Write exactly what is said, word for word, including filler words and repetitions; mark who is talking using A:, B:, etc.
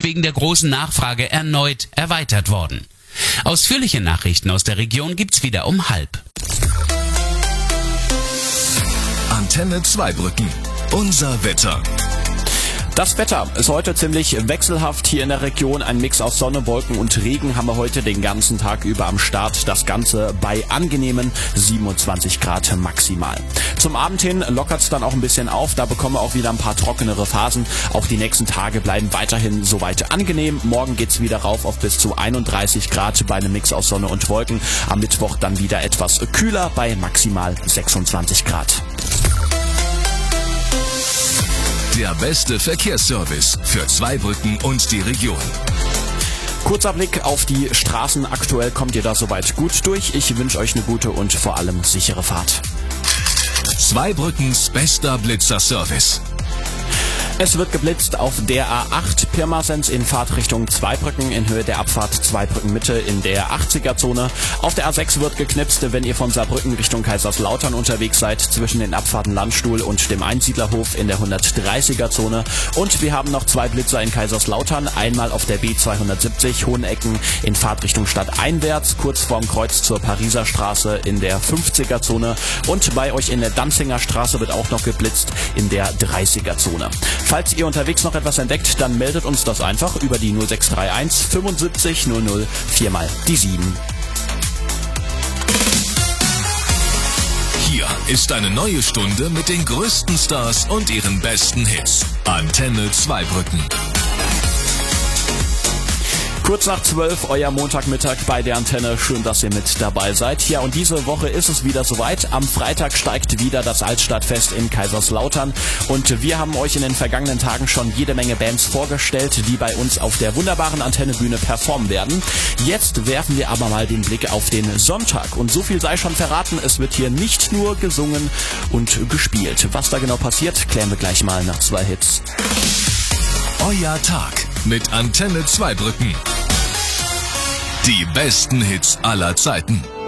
A: wegen der großen Nachfrage erneut erweitert worden. Ausführliche Nachrichten aus der Region gibt's wieder um halb.
B: Antenne Zweibrücken. Unser Wetter.
C: Das Wetter ist heute ziemlich wechselhaft hier in der Region. Ein Mix aus Sonne, Wolken und Regen haben wir heute den ganzen Tag über am Start. Das Ganze bei angenehmen siebenundzwanzig Grad maximal. Zum Abend hin lockert es dann auch ein bisschen auf. Da bekommen wir auch wieder ein paar trockenere Phasen. Auch die nächsten Tage bleiben weiterhin soweit angenehm. Morgen geht's wieder rauf auf bis zu einunddreißig Grad bei einem Mix aus Sonne und Wolken. Am Mittwoch dann wieder etwas kühler bei maximal sechsundzwanzig Grad.
B: Der beste Verkehrsservice für Zweibrücken und die Region.
C: Kurzer Blick auf die Straßen. Aktuell kommt ihr da soweit gut durch. Ich wünsche euch eine gute und vor allem sichere Fahrt.
B: Zweibrückens bester Blitzerservice.
C: Es wird geblitzt auf der A acht Pirmasens in Fahrtrichtung Zweibrücken in Höhe der Abfahrt Zweibrücken Mitte in der achtziger-Zone. Auf der A sechs wird geknipst, wenn ihr von Saarbrücken Richtung Kaiserslautern unterwegs seid, zwischen den Abfahrten Landstuhl und dem Einsiedlerhof in der hundertdreißiger-Zone. Und wir haben noch zwei Blitzer in Kaiserslautern, einmal auf der B zweihundertsiebzig Hohenecken in Fahrtrichtung stadteinwärts, kurz vorm Kreuz zur Pariser Straße in der fünfziger-Zone. Und bei euch in der Danzinger Straße wird auch noch geblitzt in der dreißiger-Zone. Falls ihr unterwegs noch etwas entdeckt, dann meldet uns das einfach über die null sechs drei eins fünfundsiebzig null null vier mal die sieben.
B: Hier ist eine neue Stunde mit den größten Stars und ihren besten Hits. Antenne Zweibrücken.
C: Kurz nach zwölf, euer Montagmittag bei der Antenne. Schön, dass ihr mit dabei seid. Ja, und diese Woche ist es wieder soweit. Am Freitag steigt wieder das Altstadtfest in Kaiserslautern. Und wir haben euch in den vergangenen Tagen schon jede Menge Bands vorgestellt, die bei uns auf der wunderbaren Antennebühne performen werden. Jetzt werfen wir aber mal den Blick auf den Sonntag. Und so viel sei schon verraten, es wird hier nicht nur gesungen und gespielt. Was da genau passiert, klären wir gleich mal nach zwei Hits.
B: Euer Tag mit Antenne Zweibrücken. Die besten Hits aller Zeiten.